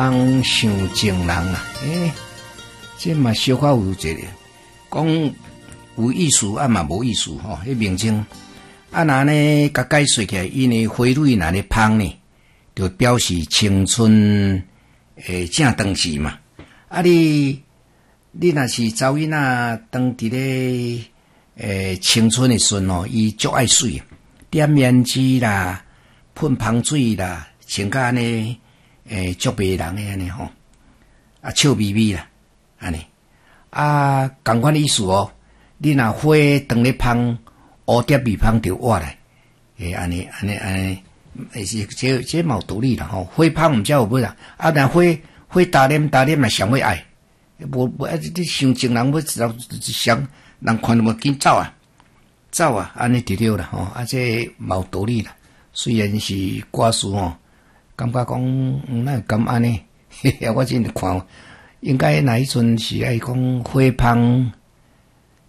人想情人啊，这嘛小可有一个讲有意思啊嘛无意思吼，迄名称啊，若呢甲解说起来，因为花蕊若咧芳呢，就表示青春正当时嘛。啊你若是查某囡仔当伫咧青春的时阵吼，伊足爱水，点胭脂啦，喷香水啦，穿甲安尼足迷人诶安尼吼，啊笑眯眯啦，安尼啊同款意思哦。你若花当咧芳，蝴蝶蜜芳就活来，安尼，这嘛有道理啦吼。花芳毋才有尾啦，啊若花打脸嘛上会爱，无你想情人要想人看到无紧走啊，安尼就对啦吼。啊这嘛有道理啦，虽然是歌词吼，感觉讲哪会敢安尼？我真看应该那一阵是爱讲花芳。